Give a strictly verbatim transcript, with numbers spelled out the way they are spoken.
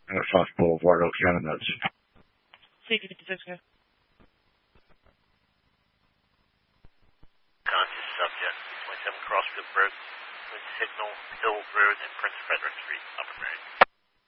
uh, South Boulevard, Okeanos. C T fifty-six, okay. Conscious subject, twenty-seven Crossfield Road, with Signal Hill Road and Prince Frederick Street, Upper Marion.